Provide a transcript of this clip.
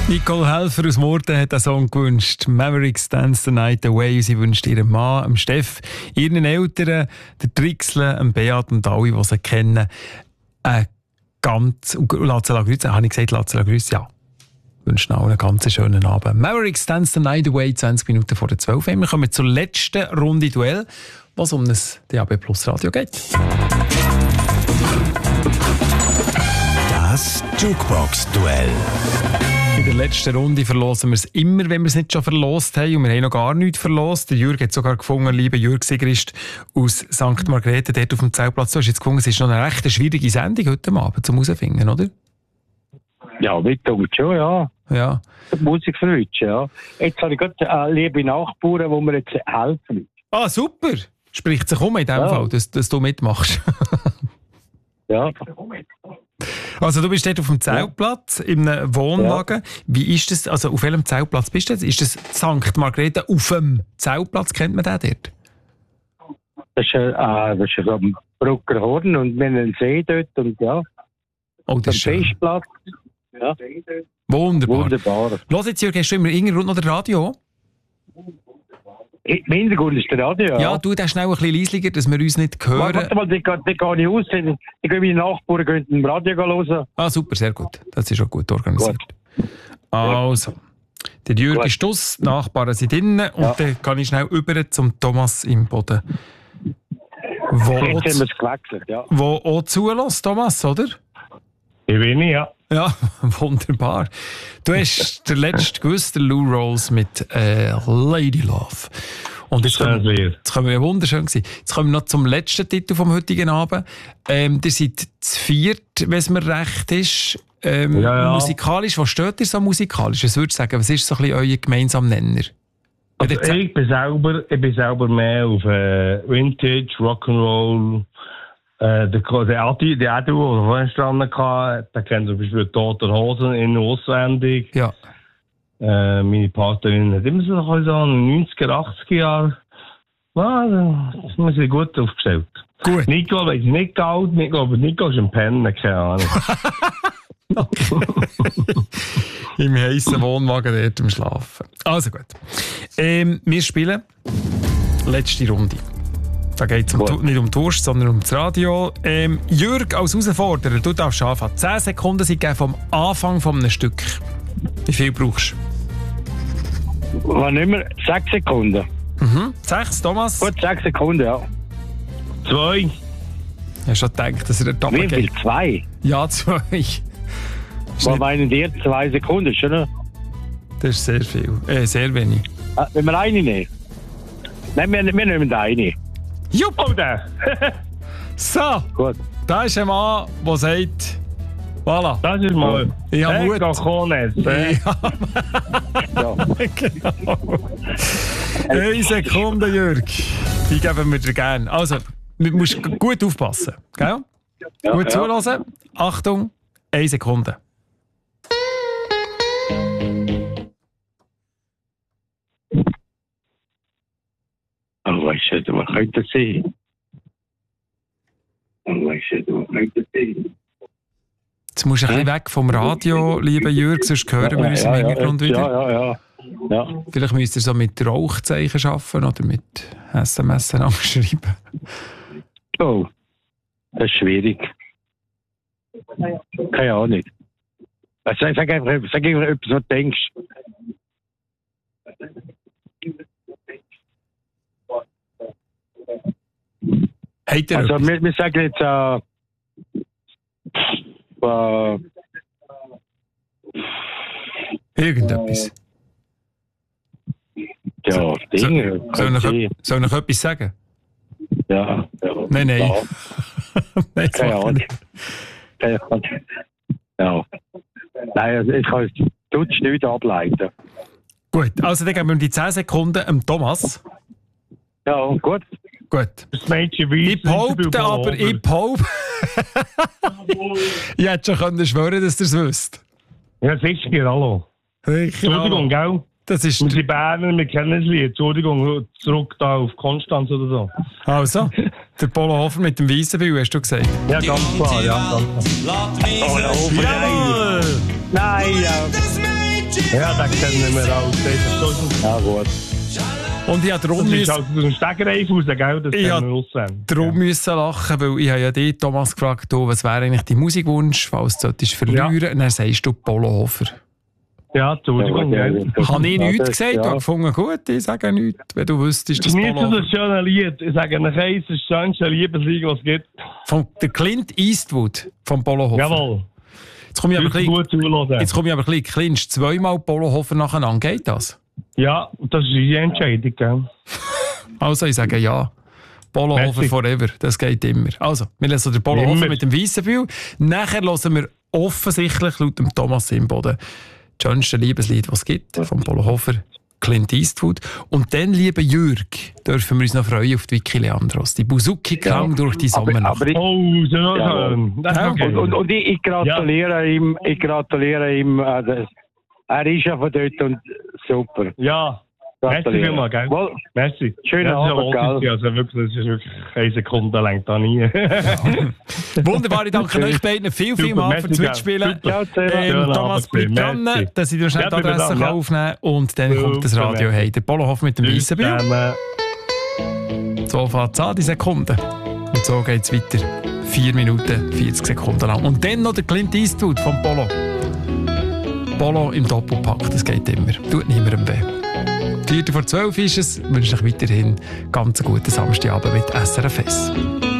Nicole Helfer aus Murten hat einen Song gewünscht. Mavericks Dance the Night Away. Sie wünscht ihrem Mann, dem Steff, ihren Eltern, der Trixle, dem Beat und alle, die sie kennen, ganz... Latzela Grüße, habe ich gesagt, Latzela Grüße? Ja. Wünschen allen einen ganz schönen Abend. Mavericks Dance the Night Away, 20 Minuten vor der 12. Wir kommen zur letzten Runde Duell, was um das DAB Plus Radio geht. Das Jukebox-Duell. In der letzten Runde verlosen wir es immer, wenn wir es nicht schon verlost haben. Und wir haben noch gar nichts verlost. Der Jürg hat sogar gefunden, lieber Jürg Sigrist aus St. Margrethe, dort auf dem Zeltplatz. Du hast jetzt gefunden, es ist noch eine recht schwierige Sendung heute Abend zum Herausfinden, oder? Ja, mittungt schon, ja. Ja. Musik verwünschen, ja. Jetzt habe ich gerade liebe Nachbarn, die mir jetzt helfen. Ah, super! Spricht sich in dem Fall, dass du mitmachst. Ja. Also du bist dort auf dem Zeltplatz, in einem Wohnwagen. Ja. Wie ist das, also auf welchem Zeltplatz bist du jetzt? Ist das St. Margrethe auf dem Zeltplatz? Kennt man den dort? Das ist am Bruckerhorn und wir haben einen See dort und ja. Oh, das ist schön. Festplatz. Ja. Wunderbar. Los jetzt, Jürgen, hast du immer im Hintergrund noch das Radio? Im Hintergrund ist der Radio, ja. Du, das schnell ein bisschen leislicher, dass wir uns nicht hören. Warte mal, die gehe ich aus. Ich gehe meine Nachbarn im Radio hören. Ah, super, sehr gut. Das ist auch gut organisiert. Gut. Also, der Jürgen ist aus, die Nachbarn sind drinnen und dann kann ich schnell über zum Thomas im Boden. Wo auch zulässt, Thomas, oder? Ich bin ja. Ja, wunderbar. Du hast der letzte gewusst, der Lou Rawls mit Lady Love. Und jetzt kommen wir wunderschön gewesen. Jetzt kommen wir noch zum letzten Titel vom heutigen Abend. Ihr seid zu viert, wenn es mir recht ist. Musikalisch, was steht ihr so musikalisch? Was würdest du sagen, was ist so ein bisschen euer gemeinsamer Nenner? Also ich bin selber mehr auf Vintage, Rock'n'Roll. Der Adi, der vorhin gestanden hatte, der kennt zum Beispiel Tote Hosen in auswendig. Ja. Meine Partnerin hat immer so in den 90er, 80er Jahren. Ja, das muss ich gut aufgestellt. Gut. Nico weiß nicht alt, Nico ist ein Penner, keine Ahnung. Im heissen Wohnwagen dort im Schlafen. Also gut. Wir spielen letzte Runde. Da geht es nicht um Durst, sondern um das Radio. Jürg, als Herausforderer, du darfst anfangen. 10 Sekunden sind vom Anfang von einem Stück. Wie viel brauchst du? Wann immer? 6 Sekunden. 6, Thomas? Gut, 6 Sekunden, ja. 2. Ich habe schon gedacht, dass er der Top geht. Wie viel? 2? Ja, 2. Was meinen dir? 2 Sekunden, schon? Das ist sehr viel. Sehr wenig. Wenn wir eine nehmen? Nein, wir nehmen eine. Jupp! So, gut. Da ist ein Mann, der sagt, voilà. Das ist mal. Ich habe Mut. Ja. Genau. 1 Sekunde, Jürg. Die geben wir dir gerne. Also, du musst gut aufpassen. Gell? Ja, gut zuhören. Achtung, 1 Sekunde. Oh, weißt du, was könnte das sein? Jetzt musst du ein bisschen weg vom Radio, lieber Jürg, sonst hören wir uns im Hintergrund wieder. Ja. Vielleicht müsst ihr so mit Rauchzeichen arbeiten oder mit SMS anschreiben. Oh, das ist schwierig. Keine Ahnung. Sag einfach etwas, was du denkst. Also wir sagen jetzt irgendetwas. Ja, Dinge. Soll ich noch etwas sagen? Ja. Nein. Nein, keine Ahnung. Ja. Nein, ich kann es nicht ableiten. Gut, also dann geben wir die 10 Sekunden dem Thomas. Ja, gut. Das Mädchen weiß, ich behaupte aber, ich hätte schon schwören, dass ihr es wisst. Ja, sicher, hallo. Entschuldigung, gell? Das ist wir sind Berner, wir kennen das Lied. Entschuldigung, zurück da auf Konstanz oder so. Also, der Polo Hofer mit dem Weissenwil, hast du gesagt? Ja, ganz klar, ja. Ganz klar. Jawohl! Nein, ja. Ja, das kennen wir auch. Ja, gut. Und ich habe darum Das ist halt aus dem Stegreif raus, gell? Das Ja, kennen wir aussehen. darum müssen lachen, weil ich habe ja dich, Thomas, gefragt, du, was wäre eigentlich dein Musikwunsch, falls du verlieren solltest. Und dann sagst du Polohofer. Ja, Entschuldigung. Ja, gell? Habe ich nichts gesagt? Ja. Ich habe gefunden, gut, ich sage nichts, wenn du wüsstest, dass Genießt Polohofer... das schöne Lied. Ich sage euch eins, das schönste Liebeslied, was es gibt. Von der Clint Eastwood vom Polohofer. Jawohl. Jetzt komme ich aber ein bisschen... Gut zuhören. Jetzt komme ich aber ein bisschen clinch. Zweimal Polohofer nacheinander. Geht das? Ja, das ist die Entscheidung, gell? Also, ich sage ja. Polohofer Merci. forever. Das geht immer. Also, wir lassen den Polohofer Immer. mit dem weißen Bühl. Nachher hören wir offensichtlich laut dem Thomas Imboden das schönste Liebeslied, das es gibt, vom Polohofer, Clint Eastwood. Und dann, lieber Jürg, dürfen wir uns noch freuen auf die Vicky Leandros. Die Buzuki-Klang durch die Sommernacht. Aber ich, Oh, so Ja. schön. Das ist Ja. okay. und ich gratuliere ihm. Ich gratuliere ihm. Er ist ja von dort und super. Ja, merci Gratuliere. vielmals, gell? Wohl, Merci. Schönen Ja, das ist Abend, ja gell? also wirklich, das ist wirklich 1 Sekunde lang da nie. Wunderbar, ich danke euch beiden viel mal merci, fürs gell. Mitspielen. Super. ciao zusammen. Schönen Thomas, Abend, bleib dran, merci. dass ich dir schnell Ja, die bleib Adresse dran, kann ja. aufnehmen kann. Und dann kommt das Super, Radio merci. hey. Der Polohofer mit dem weißen Bühl. Zusammen. So fängt es an, die Sekunden. Und so geht es weiter. 4 Minuten, 40 Sekunden lang. Und dann noch der Clint Eastwood vom Polo. Polo im Doppelpack, das geht immer. Tut niemandem weh. 4:12 ist es. Ich wünsche euch weiterhin ganz einen guten Samstagabend mit SRF.